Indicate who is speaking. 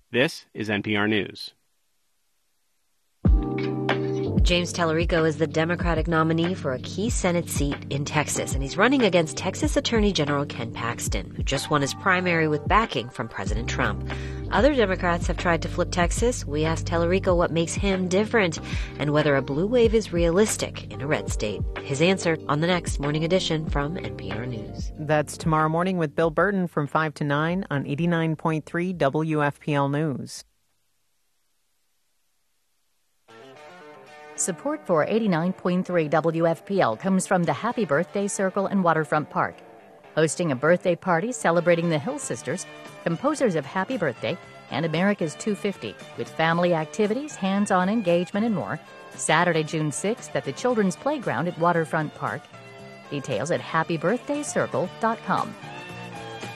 Speaker 1: This is NPR News.
Speaker 2: James Tallarico is the Democratic nominee for a key Senate seat in Texas, and he's running against Texas Attorney General Ken Paxton, who just won his primary with backing from President Trump. Other Democrats have tried to flip Texas. We asked Tallarico what makes him different and whether a blue wave is realistic in a red state. His answer on the next Morning Edition from NPR News.
Speaker 3: That's tomorrow morning with Bill Burton from 5 to 9 on 89.3 WFPL News.
Speaker 4: Support for 89.3 WFPL comes from the Happy Birthday Circle and Waterfront Park. Hosting a birthday party celebrating the Hill Sisters, composers of Happy Birthday, and America's 250, with family activities, hands-on engagement, and more. Saturday, June 6th at the Children's Playground at Waterfront Park. Details at happybirthdaycircle.com.